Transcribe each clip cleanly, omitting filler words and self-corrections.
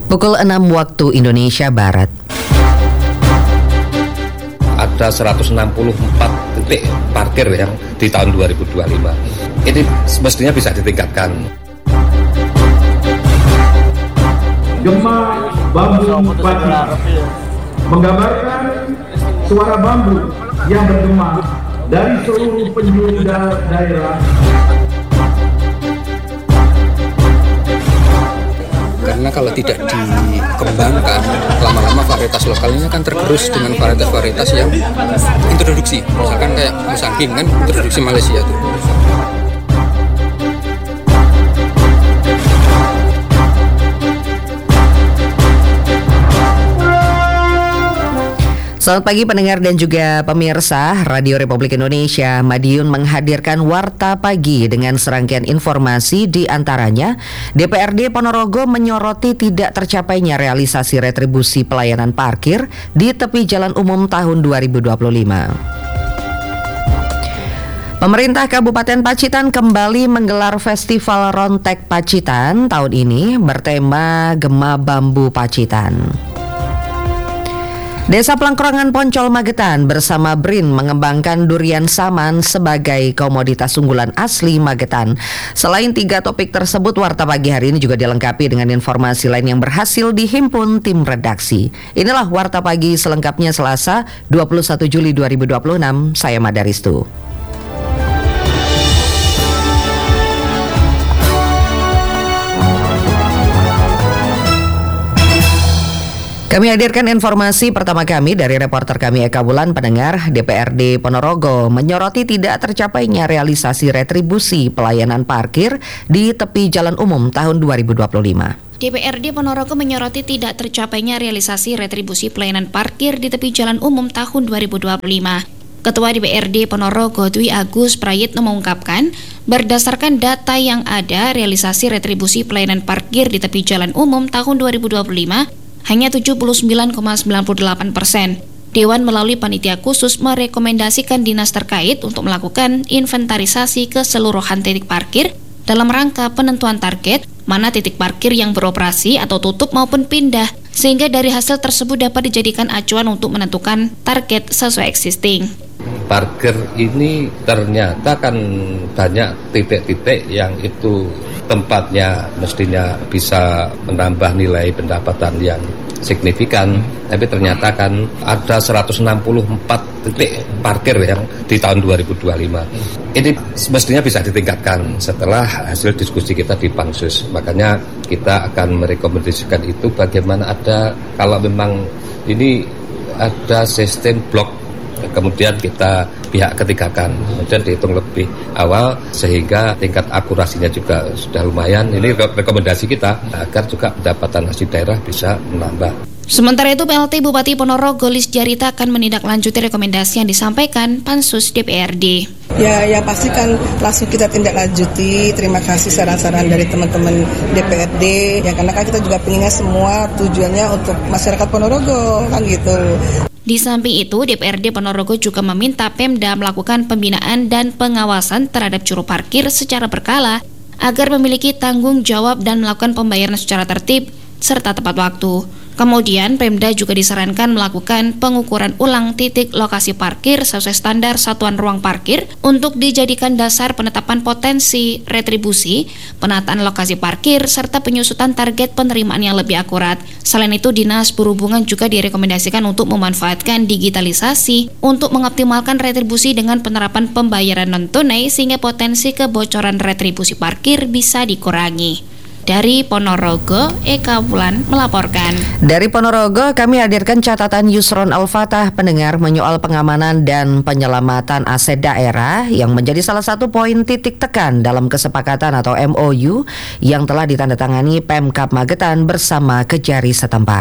Pukul 6 waktu Indonesia Barat. Ada 164 titik parkir yang di tahun 2025. Ini semestinya bisa ditingkatkan. Gema bambu padi menggambarkan suara bambu yang bergema dari seluruh penjuru daerah. Karena kalau tidak dikembangkan, lama-lama varietas lokalnya akan tergerus dengan varietas-varietas yang introduksi. Misalkan kayak Musangking kan introduksi Malaysia tuh. Selamat pagi pendengar dan juga pemirsa Radio Republik Indonesia. Madiun menghadirkan Warta Pagi dengan serangkaian informasi, di antaranya DPRD Ponorogo menyoroti tidak tercapainya realisasi retribusi pelayanan parkir di tepi jalan umum tahun 2025. Pemerintah Kabupaten Pacitan kembali menggelar Festival Rontek Pacitan tahun ini bertema Gema Bambu Pacitan. Desa Pelangkrongan Poncol Magetan bersama BRIN mengembangkan durian saman sebagai komoditas unggulan asli Magetan. Selain 3 topik tersebut, Warta Pagi hari ini juga dilengkapi dengan informasi lain yang berhasil dihimpun tim redaksi. Inilah Warta Pagi selengkapnya Selasa 21 Juli 2026. Saya Madaristu. Kami hadirkan informasi pertama kami dari reporter kami Eka Wulan. Pendengar, DPRD Ponorogo menyoroti tidak tercapainya realisasi retribusi pelayanan parkir di tepi jalan umum tahun 2025. DPRD Ponorogo menyoroti tidak tercapainya realisasi retribusi pelayanan parkir di tepi jalan umum tahun 2025. Ketua DPRD Ponorogo Dwi Agus Prayitno mengungkapkan, berdasarkan data yang ada, realisasi retribusi pelayanan parkir di tepi jalan umum tahun 2025 hanya 79,98%. Dewan melalui panitia khusus merekomendasikan dinas terkait untuk melakukan inventarisasi keseluruhan titik parkir dalam rangka penentuan target mana titik parkir yang beroperasi atau tutup maupun pindah, sehingga dari hasil tersebut dapat dijadikan acuan untuk menentukan target sesuai existing. Parkir ini ternyata kan banyak titik-titik yang itu tempatnya mestinya bisa menambah nilai pendapatan yang signifikan, tapi ternyata kan ada 164 titik parkir yang di tahun 2025. Ini semestinya bisa ditingkatkan setelah hasil diskusi kita di Pansus. Makanya kita akan merekomendasikan itu bagaimana ada, kalau memang ini ada sistem blok, kemudian kita pihak ketiga kan, kemudian dihitung lebih awal sehingga tingkat akurasinya juga sudah lumayan. Ini rekomendasi kita agar juga pendapatan hasil daerah bisa menambah. Sementara itu, PLT Bupati Ponorogo Lis Jarita akan menindaklanjuti rekomendasi yang disampaikan Pansus DPRD. Ya, yang pasti kan langsung kita tindak lanjuti. Terima kasih saran-saran dari teman-teman DPRD. Ya, karena kan kita juga pengennya semua tujuannya untuk masyarakat Ponorogo kan gitu. Di samping itu, DPRD Ponorogo juga meminta Pemda melakukan pembinaan dan pengawasan terhadap juru parkir secara berkala agar memiliki tanggung jawab dan melakukan pembayaran secara tertib serta tepat waktu. Kemudian, Pemda juga disarankan melakukan pengukuran ulang titik lokasi parkir sesuai standar satuan ruang parkir untuk dijadikan dasar penetapan potensi retribusi, penataan lokasi parkir, serta penyusutan target penerimaan yang lebih akurat. Selain itu, Dinas Perhubungan juga direkomendasikan untuk memanfaatkan digitalisasi untuk mengoptimalkan retribusi dengan penerapan pembayaran non-tunai sehingga potensi kebocoran retribusi parkir bisa dikurangi. Dari Ponorogo, Eka Wulan melaporkan. Dari Ponorogo, kami hadirkan catatan Yusron Al-Fatah, pendengar, menyoal pengamanan dan penyelamatan aset daerah yang menjadi salah satu poin titik tekan dalam kesepakatan atau MOU yang telah ditandatangani Pemkab Magetan bersama Kejari setempat.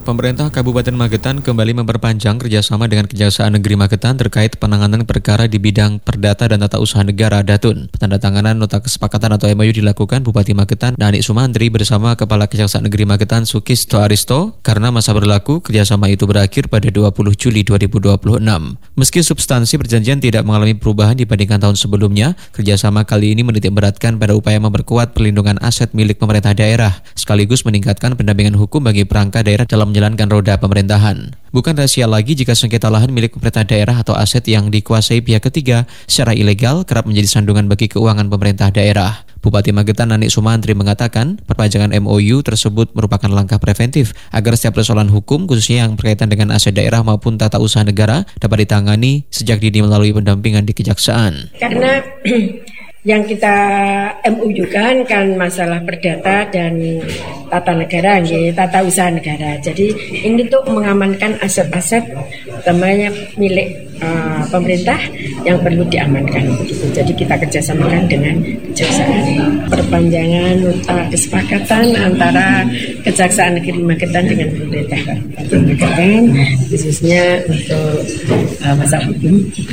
Pemerintah Kabupaten Magetan kembali memperpanjang kerjasama dengan Kejaksaan Negeri Magetan terkait penanganan perkara di bidang perdata dan tata usaha negara (Datun). Penandatanganan nota kesepakatan atau MOU dilakukan Bupati Magetan Nanik Sumantri bersama Kepala Kejaksaan Negeri Magetan Sukisto Aristo karena masa berlaku kerjasama itu berakhir pada 20 Juli 2026. Meski substansi perjanjian tidak mengalami perubahan dibandingkan tahun sebelumnya, kerjasama kali ini menitik beratkan pada upaya memperkuat perlindungan aset milik pemerintah daerah, sekaligus meningkatkan pendampingan hukum bagi perangkat daerah dalam menjalankan roda pemerintahan. Bukan rahasia lagi jika sengketa lahan milik pemerintah daerah atau aset yang dikuasai pihak ketiga secara ilegal kerap menjadi sandungan bagi keuangan pemerintah daerah. Bupati Magetan Nanik Sumantri mengatakan perpanjangan MOU tersebut merupakan langkah preventif agar setiap persoalan hukum khususnya yang berkaitan dengan aset daerah maupun tata usaha negara dapat ditangani sejak dini melalui pendampingan di kejaksaan. Karena yang kita MOU kan masalah perdata dan tata negara, tata usaha negara. Jadi ini tuh mengamankan aset-aset utamanya milik pemerintah yang perlu diamankan. Jadi kita kerjasamakan dengan kejaksaan. Perpanjangan nota kesepakatan antara Kejaksaan Negeri Magetan dengan pemerintah Magetan, khususnya untuk masalah hukum.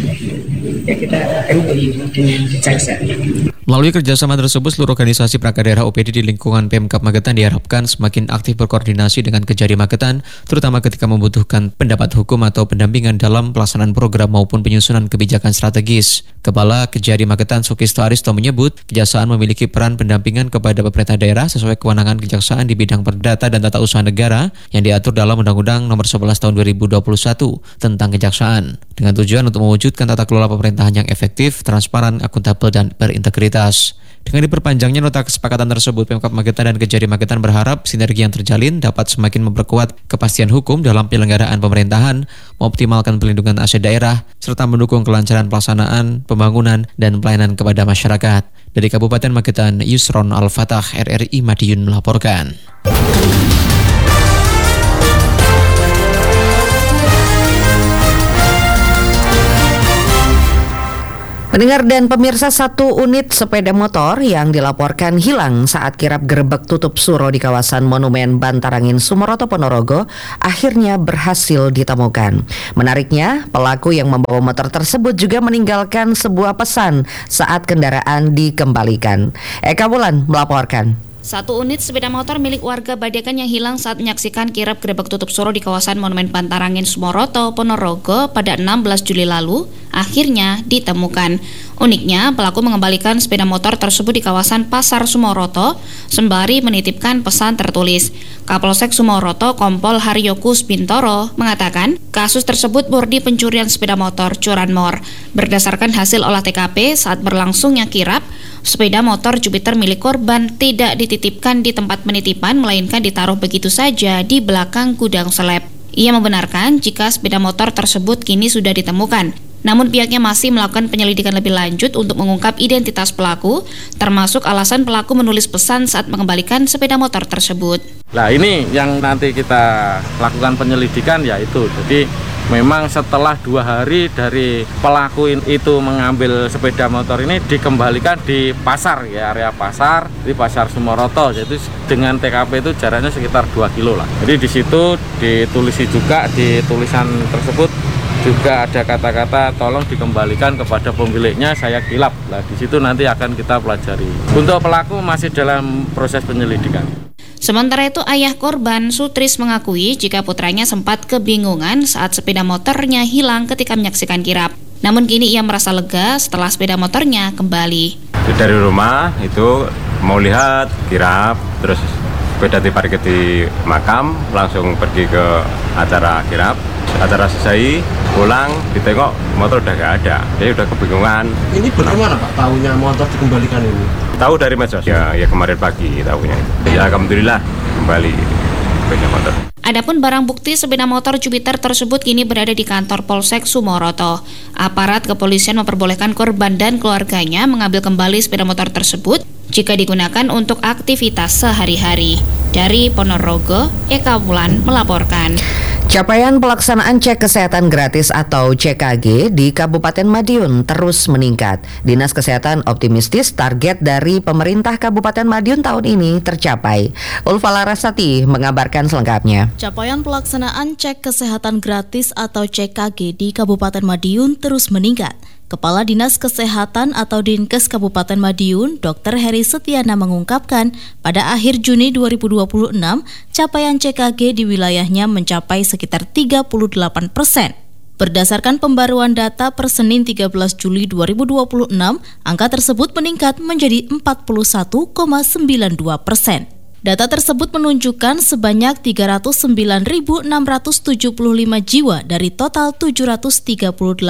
Ya kita MOU dengan kejaksaan. Melalui kerjasama tersebut, seluruh organisasi perangkat daerah OPD di lingkungan Pemkab Magetan diharapkan semakin aktif berkoordinasi dengan Kejari Magetan, terutama ketika membutuhkan pendapat hukum atau pendampingan dalam pelaksanaan program maupun penyusunan kebijakan strategis. Kepala Kejari Magetan Sukisto Aristo menyebut, kejaksaan memiliki peran pendampingan kepada pemerintah daerah sesuai kewenangan kejaksaan di bidang perdata dan tata usaha negara yang diatur dalam Undang-Undang Nomor 11 Tahun 2021 tentang kejaksaan, dengan tujuan untuk mewujudkan tata kelola pemerintahan yang efektif, transparan, akuntabel, dan berintegritas. Dengan diperpanjangnya nota kesepakatan tersebut, Pemkab Magetan dan Kejari Magetan berharap sinergi yang terjalin dapat semakin memperkuat kepastian hukum dalam penyelenggaraan pemerintahan, mengoptimalkan pelindungan aset daerah, serta mendukung kelancaran pelaksanaan, pembangunan, dan pelayanan kepada masyarakat. Dari Kabupaten Magetan, Yusron Al-Fatah, RRI Madiun melaporkan. Pendengar dan pemirsa, satu unit sepeda motor yang dilaporkan hilang saat kirap gerebek tutup suro di kawasan Monumen Bantarangin Sumoroto Ponorogo akhirnya berhasil ditemukan. Menariknya, pelaku yang membawa motor tersebut juga meninggalkan sebuah pesan saat kendaraan dikembalikan. Eka Wulan melaporkan. Satu unit sepeda motor milik warga Badekan yang hilang saat menyaksikan kirap gerebek tutup suro di kawasan Monumen Bantarangin Sumoroto, Ponorogo pada 16 Juli lalu akhirnya ditemukan. Uniknya, pelaku mengembalikan sepeda motor tersebut di kawasan Pasar Sumoroto sembari menitipkan pesan tertulis. Kapolsek Sumoroto Kompol Haryokus Bintoro mengatakan kasus tersebut murni pencurian sepeda motor curanmor. Berdasarkan hasil olah TKP saat berlangsungnya kirap, sepeda motor Jupiter milik korban tidak dititipkan di tempat penitipan, melainkan ditaruh begitu saja di belakang gudang seleb. Ia membenarkan jika sepeda motor tersebut kini sudah ditemukan. Namun pihaknya masih melakukan penyelidikan lebih lanjut untuk mengungkap identitas pelaku, termasuk alasan pelaku menulis pesan saat mengembalikan sepeda motor tersebut. Nah, ini yang nanti kita lakukan penyelidikan yaitu, jadi memang setelah 2 hari dari pelaku itu mengambil sepeda motor ini dikembalikan di pasar, ya, area pasar di Pasar Sumoroto, jadi dengan TKP itu jaraknya sekitar 2 kilo lah. Jadi di situ ditulisi juga, di tulisan tersebut juga ada kata-kata tolong dikembalikan kepada pemiliknya, saya kilap. Nah, di situ nanti akan kita pelajari. Untuk pelaku masih dalam proses penyelidikan. Sementara itu, ayah korban Sutris mengakui jika putranya sempat kebingungan saat sepeda motornya hilang ketika menyaksikan kirap. Namun kini ia merasa lega setelah sepeda motornya kembali. Dari rumah itu mau lihat kirap, terus sepeda diparkir di makam, langsung pergi ke acara kirap. Acara selesai, pulang, ditengok motor udah gak ada, jadi udah kebingungan. Ini bagaimana Pak tahunya motor dikembalikan ini? Tahu dari medsos, ya kemarin pagi tahunya. Ya alhamdulillah kembali sepeda motor. Adapun barang bukti sepeda motor Jupiter tersebut kini berada di kantor Polsek Sumoroto. Aparat kepolisian memperbolehkan korban dan keluarganya mengambil kembali sepeda motor tersebut jika digunakan untuk aktivitas sehari-hari. Dari Ponorogo, Eka Wulan melaporkan. Capaian pelaksanaan cek kesehatan gratis atau CKG di Kabupaten Madiun terus meningkat. Dinas Kesehatan optimistis target dari pemerintah Kabupaten Madiun tahun ini tercapai. Ulfa Larasati mengabarkan selengkapnya. Capaian pelaksanaan cek kesehatan gratis atau CKG di Kabupaten Madiun terus meningkat. Kepala Dinas Kesehatan atau Dinkes Kabupaten Madiun, Dr. Heri Setiana mengungkapkan, pada akhir Juni 2026, capaian CKG di wilayahnya mencapai sekitar 38%. Berdasarkan pembaruan data per Senin 13 Juli 2026, angka tersebut meningkat menjadi 41,92%. Data tersebut menunjukkan sebanyak 309.675 jiwa dari total 738.670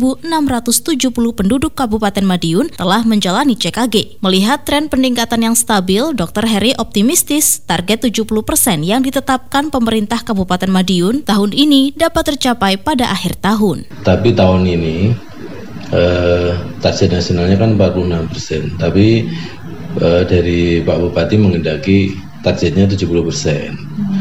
penduduk Kabupaten Madiun telah menjalani CKG. Melihat tren peningkatan yang stabil, Dr. Heri optimistis target 70% yang ditetapkan pemerintah Kabupaten Madiun tahun ini dapat tercapai pada akhir tahun. Tapi tahun ini target nasionalnya kan 46%, tapi dari Pak Bupati menghendaki targetnya 70%.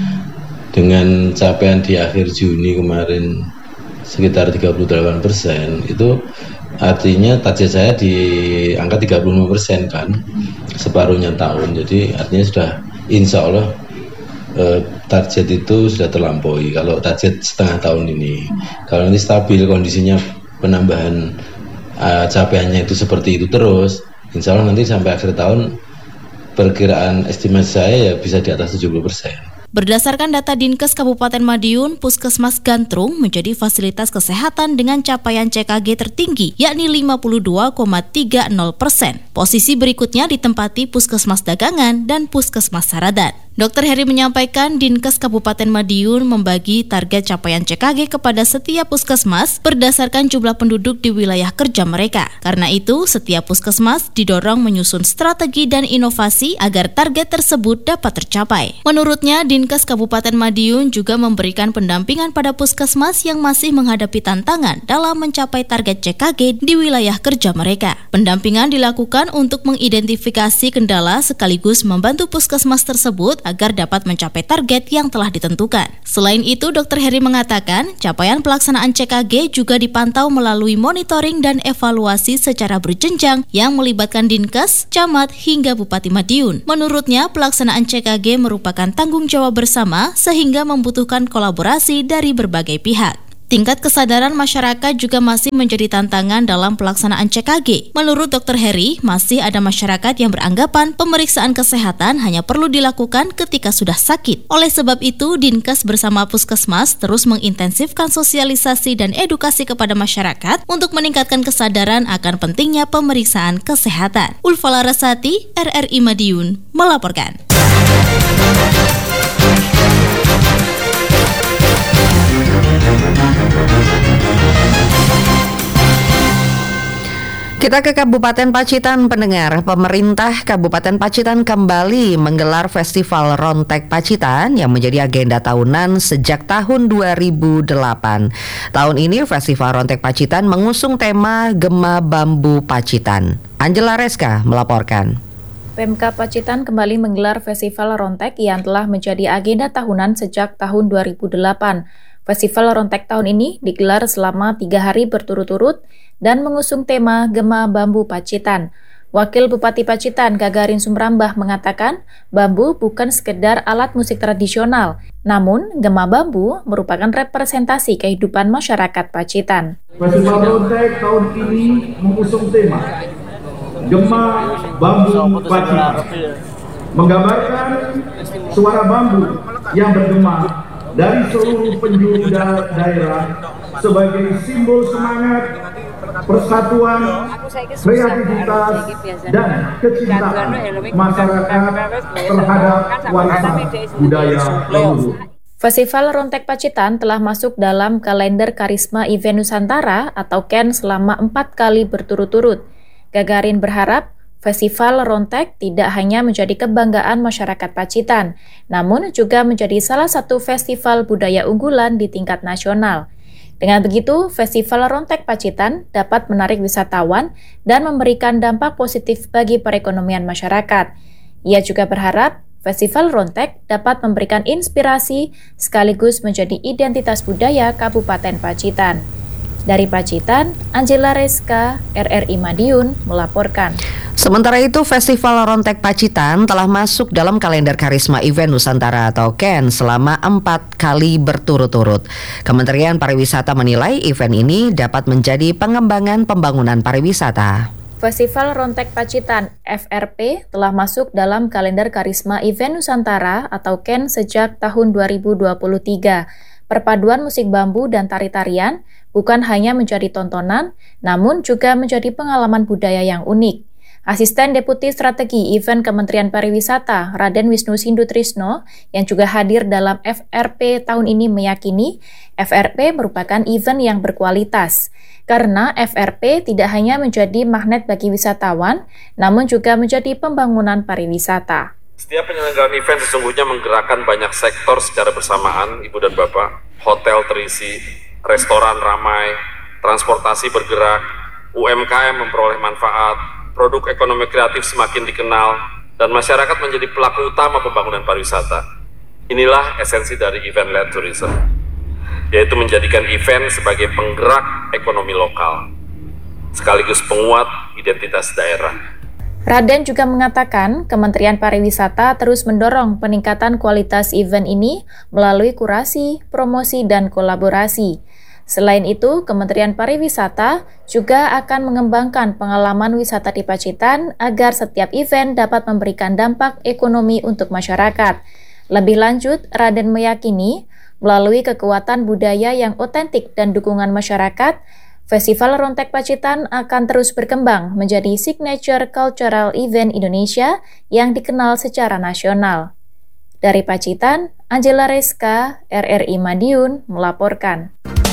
Dengan capaian di akhir Juni kemarin sekitar 38%, itu artinya target saya di angka 35% kan, separuhnya tahun. Jadi artinya sudah insya Allah target itu sudah terlampaui kalau target setengah tahun ini. Kalau nanti stabil kondisinya penambahan capaiannya itu seperti itu terus, insya Allah nanti sampai akhir tahun perkiraan estimasi saya ya bisa di atas 70%. Berdasarkan data Dinkes Kabupaten Madiun, Puskesmas Gantrung menjadi fasilitas kesehatan dengan capaian CKG tertinggi, yakni 52,30%. Posisi berikutnya ditempati Puskesmas Dagangan dan Puskesmas Saradan. Dr. Heri menyampaikan Dinkes Kabupaten Madiun membagi target capaian CKG kepada setiap puskesmas berdasarkan jumlah penduduk di wilayah kerja mereka. Karena itu, setiap puskesmas didorong menyusun strategi dan inovasi agar target tersebut dapat tercapai. Menurutnya, Dinkes Kabupaten Madiun juga memberikan pendampingan pada puskesmas yang masih menghadapi tantangan dalam mencapai target CKG di wilayah kerja mereka. Pendampingan dilakukan untuk mengidentifikasi kendala sekaligus membantu puskesmas tersebut agar dapat mencapai target yang telah ditentukan. Selain itu, Dr. Heri mengatakan capaian pelaksanaan CKG juga dipantau melalui monitoring dan evaluasi secara berjenjang yang melibatkan Dinkes, Camat, hingga Bupati Madiun. Menurutnya, pelaksanaan CKG merupakan tanggung jawab bersama sehingga membutuhkan kolaborasi dari berbagai pihak. Tingkat kesadaran masyarakat juga masih menjadi tantangan dalam pelaksanaan CKG. Menurut Dr. Heri, masih ada masyarakat yang beranggapan pemeriksaan kesehatan hanya perlu dilakukan ketika sudah sakit. Oleh sebab itu, Dinkes bersama Puskesmas terus mengintensifkan sosialisasi dan edukasi kepada masyarakat untuk meningkatkan kesadaran akan pentingnya pemeriksaan kesehatan. Ulfa Larasati, RRI Madiun, melaporkan. Kita ke Kabupaten Pacitan, pendengar. Pemerintah Kabupaten Pacitan kembali menggelar Festival Rontek Pacitan yang menjadi agenda tahunan sejak tahun 2008. Tahun ini Festival Rontek Pacitan mengusung tema Gema Bambu Pacitan. Angela Reska melaporkan. Pemkab Pacitan kembali menggelar Festival Rontek yang telah menjadi agenda tahunan sejak tahun 2008. Festival Rontek tahun ini digelar selama 3 hari berturut-turut dan mengusung tema Gema Bambu Pacitan. Wakil Bupati Pacitan Gagarin Sumrambah mengatakan bambu bukan sekedar alat musik tradisional, namun gema bambu merupakan representasi kehidupan masyarakat Pacitan. Festival Rontek tahun ini mengusung tema Gema Bambu Pacitan, menggambarkan suara bambu yang bergema dari seluruh penjuru daerah sebagai simbol semangat, persatuan, kreativitas, dan kecintaan masyarakat terhadap warisan budaya leluhur. Festival Rontek Pacitan telah masuk dalam kalender Karisma Event Nusantara atau KEN selama 4 kali berturut-turut. Gagarin berharap Festival Rontek tidak hanya menjadi kebanggaan masyarakat Pacitan, namun juga menjadi salah satu festival budaya unggulan di tingkat nasional. Dengan begitu, Festival Rontek Pacitan dapat menarik wisatawan dan memberikan dampak positif bagi perekonomian masyarakat. Ia juga berharap Festival Rontek dapat memberikan inspirasi sekaligus menjadi identitas budaya Kabupaten Pacitan. Dari Pacitan, Angela Reska, RRI Madiun, melaporkan. Sementara itu, Festival Rontek Pacitan telah masuk dalam kalender Karisma Event Nusantara atau KEN selama 4 kali berturut-turut. Kementerian Pariwisata menilai event ini dapat menjadi pengembangan pembangunan pariwisata. Festival Rontek Pacitan FRP telah masuk dalam kalender Karisma Event Nusantara atau KEN sejak tahun 2023. Perpaduan musik bambu dan tari-tarian bukan hanya menjadi tontonan, namun juga menjadi pengalaman budaya yang unik. Asisten Deputi Strategi Event Kementerian Pariwisata, Raden Wisnu Sindutrisno, yang juga hadir dalam FRP tahun ini meyakini FRP merupakan event yang berkualitas. Karena FRP tidak hanya menjadi magnet bagi wisatawan, namun juga menjadi pembangunan pariwisata. Setiap penyelenggaraan event sesungguhnya menggerakkan banyak sektor secara bersamaan, Ibu dan Bapak. Hotel terisi, restoran ramai, transportasi bergerak, UMKM memperoleh manfaat, produk ekonomi kreatif semakin dikenal, dan masyarakat menjadi pelaku utama pembangunan pariwisata. Inilah esensi dari event-led tourism, yaitu menjadikan event sebagai penggerak ekonomi lokal, sekaligus penguat identitas daerah. Raden juga mengatakan Kementerian Pariwisata terus mendorong peningkatan kualitas event ini melalui kurasi, promosi, dan kolaborasi. Selain itu, Kementerian Pariwisata juga akan mengembangkan pengalaman wisata di Pacitan agar setiap event dapat memberikan dampak ekonomi untuk masyarakat. Lebih lanjut, Raden meyakini melalui kekuatan budaya yang otentik dan dukungan masyarakat, Festival Rontek Pacitan akan terus berkembang menjadi signature cultural event Indonesia yang dikenal secara nasional. Dari Pacitan, Angela Reska, RRI Madiun, melaporkan.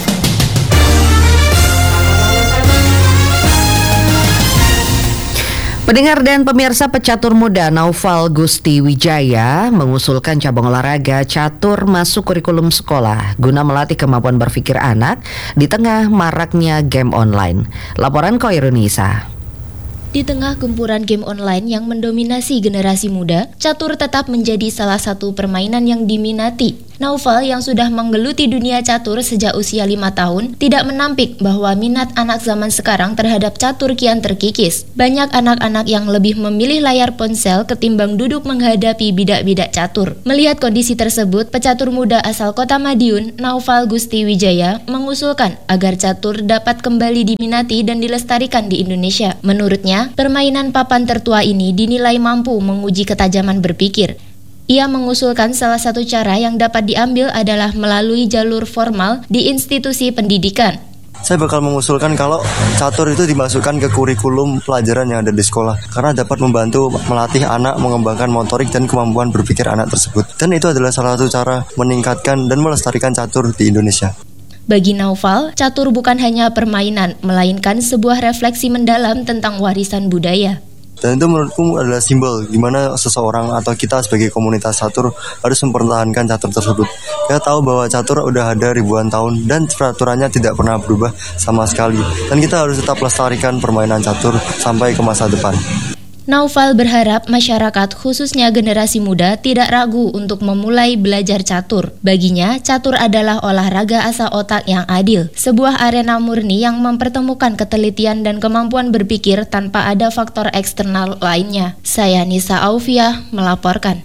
Pendengar dan pemirsa, pecatur muda Naufal Gusti Wijaya mengusulkan cabang olahraga catur masuk kurikulum sekolah guna melatih kemampuan berpikir anak di tengah maraknya game online. Laporan Koirunisa. Di tengah gempuran game online yang mendominasi generasi muda, catur tetap menjadi salah satu permainan yang diminati. Naufal yang sudah menggeluti dunia catur sejak usia 5 tahun tidak menampik bahwa minat anak zaman sekarang terhadap catur kian terkikis. Banyak anak-anak yang lebih memilih layar ponsel ketimbang duduk menghadapi bidak-bidak catur. Melihat kondisi tersebut, pecatur muda asal Kota Madiun, Naufal Gusti Wijaya, mengusulkan agar catur dapat kembali diminati dan dilestarikan di Indonesia. Menurutnya, permainan papan tertua ini dinilai mampu menguji ketajaman berpikir. Ia mengusulkan salah satu cara yang dapat diambil adalah melalui jalur formal di institusi pendidikan. Saya bakal mengusulkan kalau catur itu dimasukkan ke kurikulum pelajaran yang ada di sekolah, karena dapat membantu melatih anak mengembangkan motorik dan kemampuan berpikir anak tersebut. Dan itu adalah salah satu cara meningkatkan dan melestarikan catur di Indonesia. Bagi Naufal, catur bukan hanya permainan, melainkan sebuah refleksi mendalam tentang warisan budaya. Dan itu menurutku adalah simbol gimana seseorang atau kita sebagai komunitas catur harus mempertahankan catur tersebut. Kita tahu bahwa catur udah ada ribuan tahun dan peraturannya tidak pernah berubah sama sekali. Dan kita harus tetap lestarikan permainan catur sampai ke masa depan. Naufal berharap masyarakat khususnya generasi muda tidak ragu untuk memulai belajar catur. Baginya, catur adalah olahraga asal otak yang adil, sebuah arena murni yang mempertemukan ketelitian dan kemampuan berpikir tanpa ada faktor eksternal lainnya. Saya Nisa Aufiah melaporkan.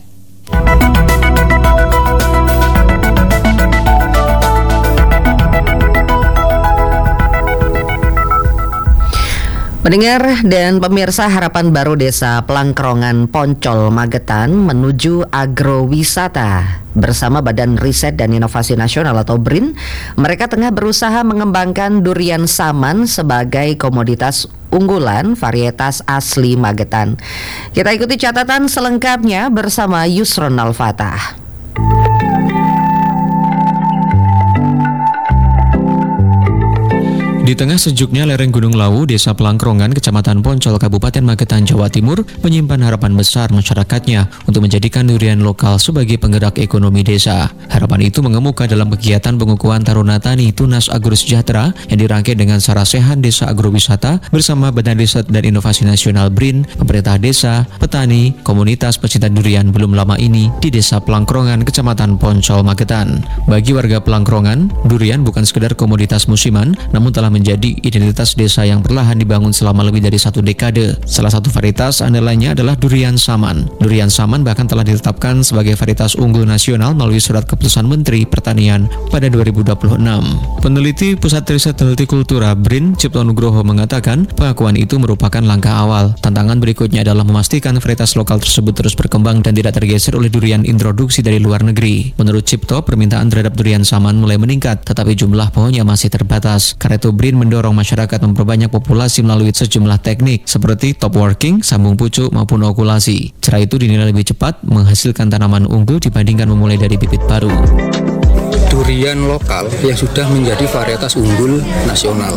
Pendengar dan pemirsa, harapan baru Desa Pelangkrongan Poncol Magetan menuju agrowisata. Bersama Badan Riset dan Inovasi Nasional atau BRIN, mereka tengah berusaha mengembangkan durian saman sebagai komoditas unggulan varietas asli Magetan. Kita ikuti catatan selengkapnya bersama Yusron Al-Fatah. Di tengah sejuknya lereng Gunung Lawu, Desa Pelangkrongan, Kecamatan Poncol, Kabupaten Magetan, Jawa Timur, menyimpan harapan besar masyarakatnya untuk menjadikan durian lokal sebagai penggerak ekonomi desa. Harapan itu mengemuka dalam kegiatan pengukuhan Taruna Tani Tunas Agro Sejahtera yang dirangkai dengan Sarasehan Desa Agrowisata bersama Badan Riset dan Inovasi Nasional BRIN, pemerintah desa, petani, komunitas pecinta durian belum lama ini di Desa Pelangkrongan, Kecamatan Poncol, Magetan. Bagi warga Pelangkrongan, durian bukan sekedar komoditas musiman, namun telah menjadi identitas desa yang perlahan dibangun selama lebih dari 1 dekade. Salah satu varietas andalanya adalah durian saman. Durian saman bahkan telah ditetapkan sebagai varietas unggul nasional melalui surat keputusan Menteri Pertanian pada 2026. Peneliti Pusat Riset Hortikultura BRIN, Cipto Nugroho, mengatakan pengakuan itu merupakan langkah awal. Tantangan berikutnya adalah memastikan varietas lokal tersebut terus berkembang dan tidak tergeser oleh durian introduksi dari luar negeri. Menurut Cipto, permintaan terhadap durian saman mulai meningkat, tetapi jumlah pohonnya masih terbatas. Karena itu BRIN mendorong masyarakat memperbanyak populasi melalui sejumlah teknik seperti top working, sambung pucuk maupun okulasi. Cara itu dinilai lebih cepat menghasilkan tanaman unggul dibandingkan memulai dari bibit baru. Durian lokal yang sudah menjadi varietas unggul nasional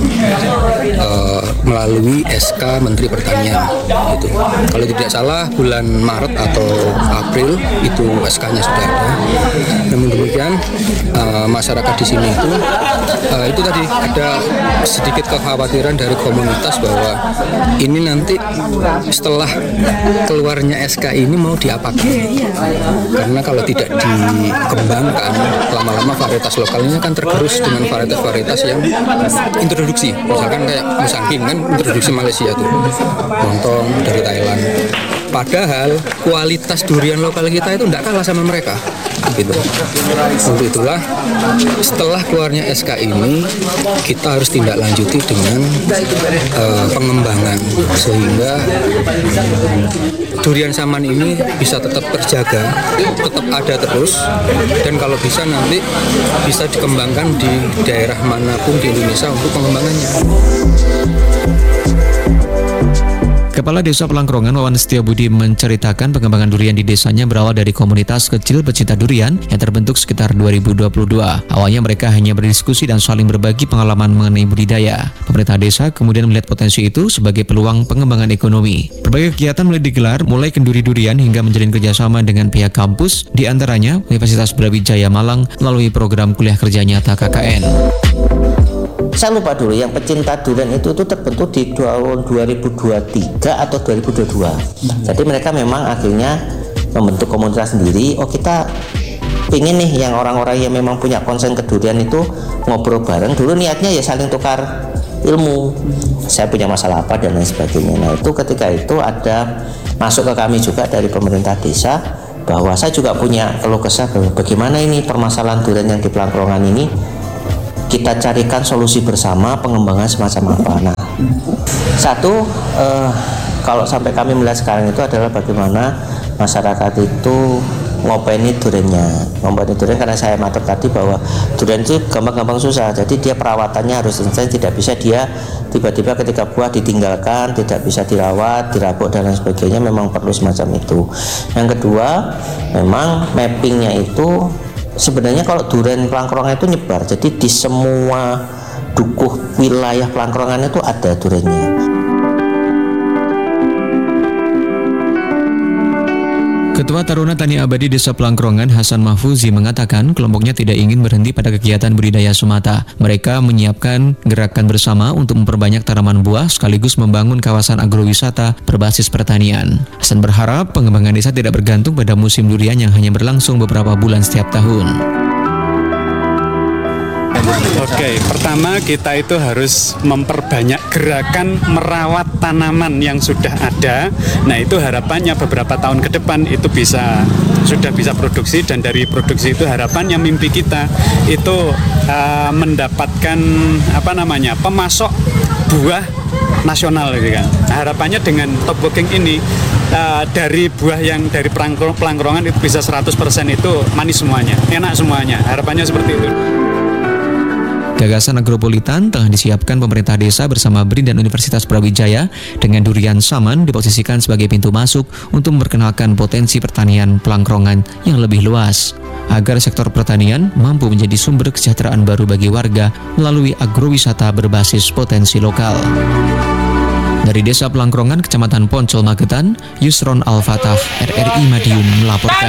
melalui SK Menteri Pertanian itu. Kalau tidak salah bulan Maret atau April itu SK-nya sudah ada. Namun demikian masyarakat di sini itu tadi ada sedikit kekhawatiran dari komunitas bahwa ini nanti setelah keluarnya SK ini mau diapakan? Karena kalau tidak dikembangkan lama-lama varietas lokalnya kan tergerus dengan varietas-varietas yang introduksi. Misalkan kayak Musangking kan introduksi Malaysia tuh, Montong dari Thailand. Padahal kualitas durian lokal kita itu tidak kalah sama mereka. Gitu. Untuk itulah setelah keluarnya SK ini kita harus tindak lanjuti dengan pengembangan sehingga durian saman ini bisa tetap terjaga, tetap ada terus, dan kalau bisa nanti bisa dikembangkan di daerah manapun di Indonesia untuk pengembangannya. Kepala Desa Pelangkrongan Wawan Setiabudi menceritakan pengembangan durian di desanya berawal dari komunitas kecil pecinta durian yang terbentuk sekitar 2022. Awalnya mereka hanya berdiskusi dan saling berbagi pengalaman mengenai budidaya. Pemerintah desa kemudian melihat potensi itu sebagai peluang pengembangan ekonomi. Berbagai kegiatan mulai digelar, mulai kenduri durian hingga menjalin kerjasama dengan pihak kampus, di antaranya Universitas Brawijaya Malang melalui program kuliah kerja nyata KKN. Saya lupa dulu, yang pecinta durian itu terbentuk di tahun 2023 atau 2022. Jadi mereka memang akhirnya membentuk komunitas sendiri. Oh, kita pingin nih yang orang-orang yang memang punya konsen ke durian itu ngobrol bareng. Dulu niatnya ya saling tukar ilmu. Saya punya masalah apa dan lain sebagainya. Nah itu ketika itu ada masuk ke kami juga dari pemerintah desa bahwa saya juga punya keluh kesah bagaimana ini permasalahan durian yang di Pelangkrongan ini kita carikan solusi bersama, pengembangan semacam apa. Nah, satu kalau sampai kami melihat sekarang itu adalah bagaimana masyarakat itu ngopeni duriannya. Ngopeni durian karena saya matur tadi bahwa durian itu gampang-gampang susah. Jadi dia perawatannya harus instan, tidak bisa dia tiba-tiba ketika buah ditinggalkan, tidak bisa dirawat, dirabuk dan lain sebagainya, memang perlu semacam itu. Yang kedua, memang mappingnya itu sebenarnya kalau durian Pelangkrongan itu nyebar, jadi di semua dukuh wilayah Pelangkrongan itu ada duriannya. Ketua Taruna Tani Abadi Desa Pelangkrongan Hasan Mahfuzi mengatakan kelompoknya tidak ingin berhenti pada kegiatan budidaya semata. Mereka menyiapkan gerakan bersama untuk memperbanyak tanaman buah sekaligus membangun kawasan agrowisata berbasis pertanian. Hasan berharap pengembangan desa tidak bergantung pada musim durian yang hanya berlangsung beberapa bulan setiap tahun. Oke, pertama kita itu harus memperbanyak gerakan merawat tanaman yang sudah ada. Nah itu harapannya beberapa tahun ke depan itu sudah bisa produksi, dan dari produksi itu harapannya mimpi kita itu mendapatkan pemasok buah nasional gitu kan. Nah, harapannya dengan top working ini dari buah yang dari Pelangkrongan itu bisa 100% itu manis semuanya, enak semuanya. Harapannya seperti itu. Gagasan agropolitan tengah disiapkan pemerintah desa bersama BRIN dan Universitas Brawijaya dengan durian saman diposisikan sebagai pintu masuk untuk memperkenalkan potensi pertanian Pelangkrongan yang lebih luas. agar sektor pertanian mampu menjadi sumber kesejahteraan baru bagi warga melalui agrowisata berbasis potensi lokal. Dari Desa Pelangkrongan, Kecamatan Poncol, Magetan, Yusron Al-Fatah, RRI Madiun melaporkan.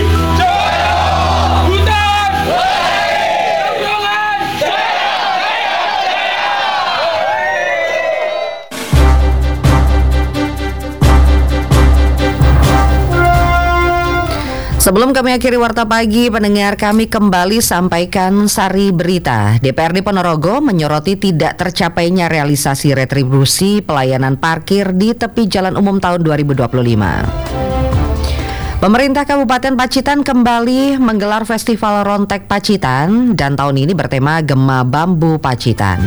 Sebelum kami akhiri Warta Pagi, pendengar, kami kembali sampaikan sari berita. DPRD Ponorogo menyoroti tidak tercapainya realisasi retribusi pelayanan parkir di tepi jalan umum tahun 2025. Pemerintah Kabupaten Pacitan kembali menggelar Festival Rontek Pacitan dan tahun ini bertema Gema Bambu Pacitan.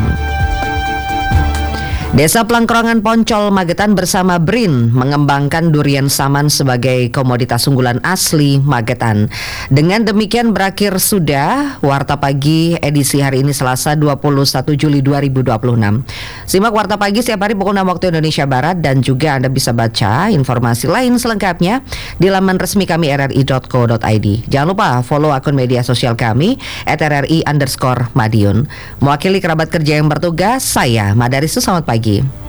Desa Pelangkrongan Poncol, Magetan bersama BRIN mengembangkan durian saman sebagai komoditas unggulan asli Magetan. Dengan demikian berakhir sudah Warta Pagi edisi hari ini Selasa 21 Juli 2026. Simak Warta Pagi setiap hari pukul 6 waktu Indonesia Barat dan juga Anda bisa baca informasi lain selengkapnya di laman resmi kami rri.co.id. Jangan lupa follow akun media sosial kami @rri_Madiun. Mewakili kerabat kerja yang bertugas, saya Madarisu, selamat pagi.